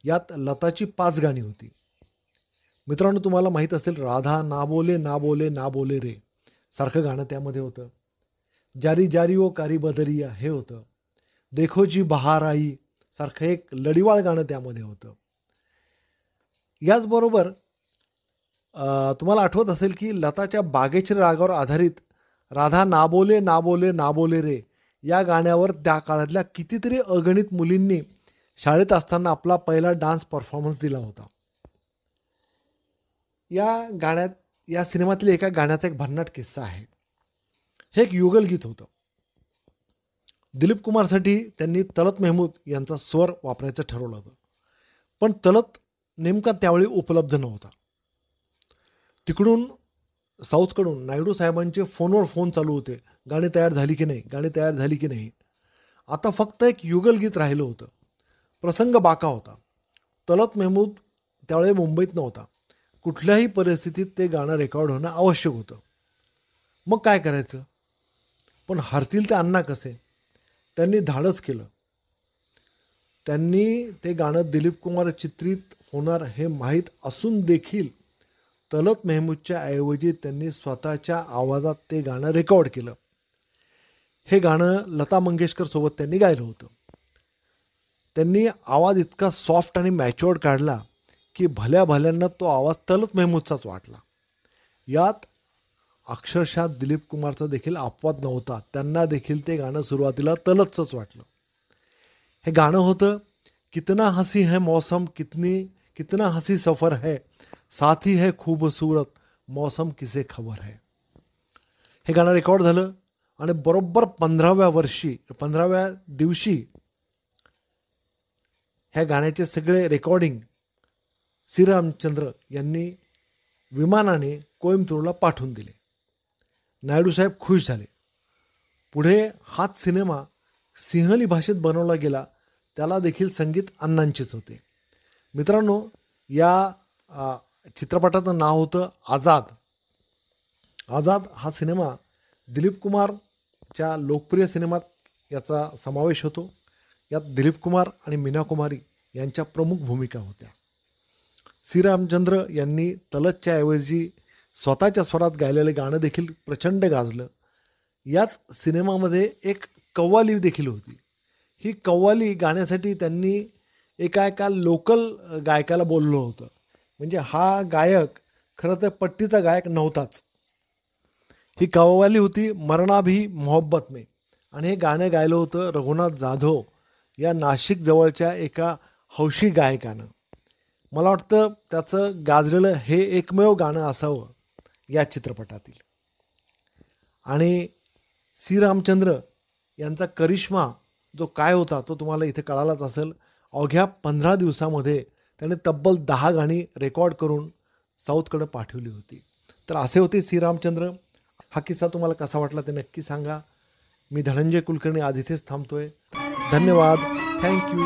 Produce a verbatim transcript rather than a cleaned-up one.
यात लताची पाच गाणी होती. मित्रांनो, तुम्हाला माहीत असेल, राधा ना बोले ना बोले ना बोले रे सारखं गाणं त्यामध्ये होतं. जारी जारी ओ कारी बदरिया हे होतं. देखो जी बहार आई सारखं एक लढीवाळ गाणं त्यामध्ये होतं. याचबरोबर अ, तुम्हाला आठवत असेल की लताच्या बागेच्या रागावर आधारित राधा ना बोले ना बोले ना बोले रे या गाण्यावर त्या काळातल्या कितीतरी अगणित मुलींनी शाळेत असताना आपला पहिला डान्स परफॉर्मन्स दिला होता. या गाण्यात या सिनेमातील एका गाण्याचा एक भन्नाट किस्सा आहे. हे एक युगलगीत होतं. दिलीप कुमारसाठी त्यांनी तलत मेहमूद यांचा स्वर वापरायचं ठरवलं होतं, पण तलत नेमका त्यावेळी उपलब्ध नव्हता. तिकडून साऊथकडून नायडू साहेबांचे फोनवर फोन चालू होते, गाणी तयार झाली की नाही, गाणी तयार झाली की नाही. आता फक्त एक युगलगीत राहिलं होतं. प्रसंग बाका होता. तलत मेहमूद त्यावेळी मुंबईत नव्हता. कुठल्याही परिस्थितीत ते गाणं रेकॉर्ड होणं आवश्यक होतं. मग काय करायचं? पण हरतील ते अण्णा कसे? त्यांनी धाडस केलं. त्यांनी ते गाणं दिलीप कुमार चित्रित होणार हे माहीत असून देखील तलत मेहमूदच्या ऐवजी त्यांनी स्वतःच्या आवाजात ते गाणं रेकॉर्ड केलं. हे गाणं लता मंगेशकर सोबत त्यांनी गायलं होतं. त्यांनी आवाज इतका सॉफ्ट आणि मॅच्युअर्ड काढला की भल्या भल्यांना तो आवाज तलत मेहमूदचाच वाटला. यात अक्षरशः दिलीप कुमारचा देखील अपवाद नव्हता. त्यांना देखील ते गाणं सुरुवातीला तलतचंच वाटलं. हे गाणं होतं, कितना हसी है मौसम, कितनी कितना हसी सफ़र है, साथी है खूबसूरत, मौसम किसे खबर है. हे गाणं रेकॉर्ड झालं आणि बरोबर पंधराव्या वर्षी पंधराव्या दिवशी ह्या गाण्याचे सगळे रेकॉर्डिंग श्रीरामचंद्र यांनी विमानाने कोइंबतूरला पाठवून दिले. नायडू साहेब खुश झाले. पुढे हाच सिनेमा सिंहली भाषेत बनवला गेला. त्याला देखील संगीत अण्णांचेच होते. मित्रांनो, या चित्रपटाचं नाव होतं आझाद. आझाद हा सिनेमा दिलीप कुमारच्या लोकप्रिय सिनेमात याचा समावेश होतो. यात दिलीप कुमार आणि मीना कुमारी यांच्या प्रमुख भूमिका होत्या. श्रीरामचंद्र यांनी तलतच्या ऐवजी स्वतःच्या स्वरात गायलेलं गाणं देखील प्रचंड गाजलं. याच सिनेमामध्ये एक कव्वाली देखील होती. ही कव्वाली गाण्यासाठी त्यांनी एका एका लोकल गायकाला बोललं होतं. म्हणजे हा गायक खरं तर पट्टीचा गायक नव्हताच. ही कव्वाली होती मरना भी मोहब्बत में, आणि हे गाणं गायलं होतं रघुनाथ जाधव या नाशिक जवळच्या एका हौशी गायकानं. मला वाटतं त्याचं गाजलेलं हे एकमेव गाणं असावं या चित्रपटातील. आणि श्रीरामचंद्र यांचा करिश्मा जो काय होता तो तुम्हाला इथे कळालाच असेल. अवघ्या पंधरा दिवसामध्ये त्याने तब्बल दहा गाणी रेकॉर्ड करून साऊथकडे पाठवली होती. तर असे होते श्रीरामचंद्र. हा किस्सा तुम्हाला कसा वाटला ते नक्की सांगा. मी धनंजय कुलकर्णी आज इथेच थांबतोय. धन्यवाद. थँक्यू.